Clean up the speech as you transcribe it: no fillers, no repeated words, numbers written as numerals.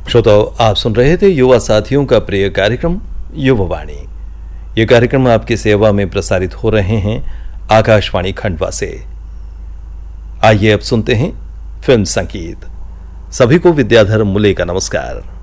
श्रोताओं, आप सुन रहे थे युवा साथियों का प्रिय कार्यक्रम युवावाणी। ये कार्यक्रम आपकी सेवा में प्रसारित हो रहे हैं आकाशवाणी खंडवा से। आइए अब सुनते हैं फिल्म संगीत। सभी को विद्याधर मुले का नमस्कार।